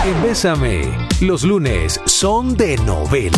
En Bésame, los lunes son de novela.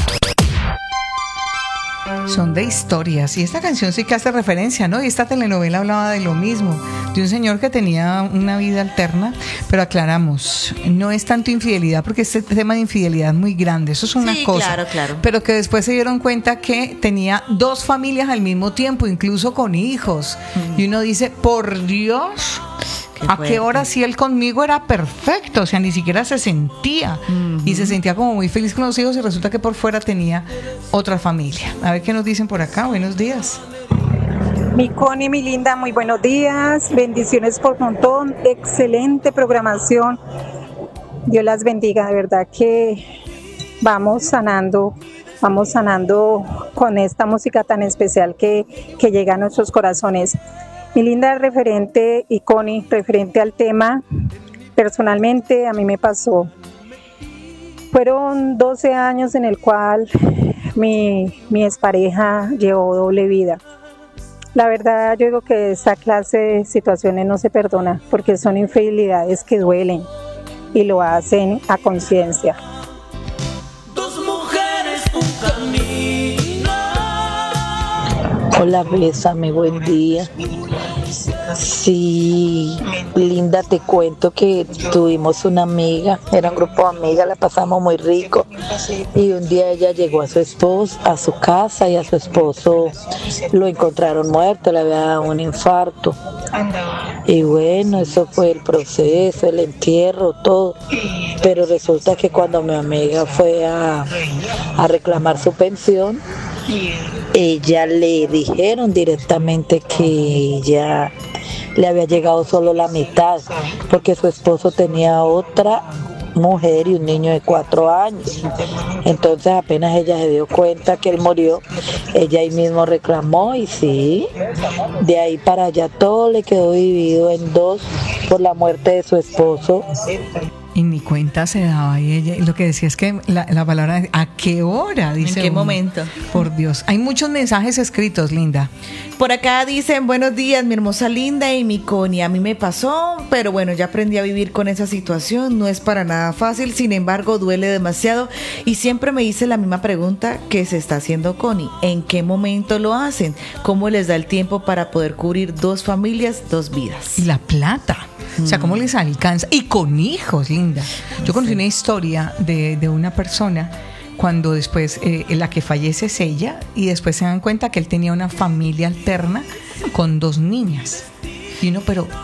Son de historias, y esta canción sí que hace referencia, ¿no? Y esta telenovela hablaba de lo mismo, de un señor que tenía una vida alterna, pero aclaramos, no es tanto infidelidad, porque este tema de infidelidad es muy grande, eso es una cosa, claro. pero que después se dieron cuenta que tenía dos familias al mismo tiempo, incluso con hijos, y uno dice, por Dios, ¿a qué hora si él conmigo era perfecto? O sea, ni siquiera se sentía. Y se sentía como muy feliz con los hijos y resulta que por fuera tenía otra familia. A ver qué nos dicen por acá. Buenos días. Mi Connie, mi linda, muy buenos días. Bendiciones por montón. Excelente programación. Dios las bendiga. De verdad que vamos sanando con esta música tan especial que llega a nuestros corazones. Mi linda, referente, y Connie, referente al tema, personalmente a mí me pasó. Fueron 12 años en el cual mi expareja llevó doble vida. La verdad, yo digo que esta clase de situaciones no se perdona porque son infidelidades que duelen y lo hacen a conciencia. Dos mujeres, un camino. Hola, Bésame, buen día. Sí, linda, te cuento que tuvimos una amiga, era un grupo de amigas, la pasamos muy rico y un día ella llegó a su esposo, a su casa, y a su esposo lo encontraron muerto, le había dado un infarto. Y bueno, eso fue el proceso, el entierro, todo. Pero resulta que cuando mi amiga fue a reclamar su pensión, ella le dijeron directamente que ella le había llegado solo la mitad, porque su esposo tenía otra mujer y un niño de 4 años. Entonces apenas ella se dio cuenta que él murió, ella ahí mismo reclamó, y sí, de ahí para allá todo le quedó dividido en dos por la muerte de su esposo. Y ni cuenta se daba, y ella, y lo que decía es que la palabra, ¿a qué hora? Dice ¿En qué uno. momento? Por Dios. Hay muchos mensajes escritos, Linda. Por acá dicen, buenos días, mi hermosa Linda y mi Connie. A mí me pasó, pero bueno, ya aprendí a vivir con esa situación. No es para nada fácil, sin embargo, duele demasiado. Y siempre me hice la misma pregunta que se está haciendo Connie. ¿En qué momento lo hacen? ¿Cómo les da el tiempo para poder cubrir dos familias, dos vidas? Y la plata. O sea, ¿cómo les alcanza? Y con hijos, Linda. Yo conocí una historia de una persona cuando después la que fallece es ella, y después se dan cuenta que él tenía una familia alterna con 2 niñas. Y uno, pero